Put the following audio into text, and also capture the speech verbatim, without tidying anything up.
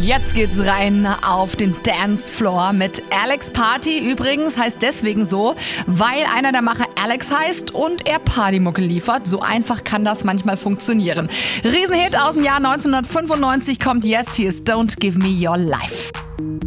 Jetzt geht's rein auf den Dancefloor mit Alex Party. Übrigens heißt deswegen so, weil einer der Macher Alex heißt und er Partymucke liefert. So einfach kann das manchmal funktionieren. Riesenhit aus dem Jahr neunzehnhundertfünfundneunzig kommt jetzt. Hier ist Don't Give Me Your Life.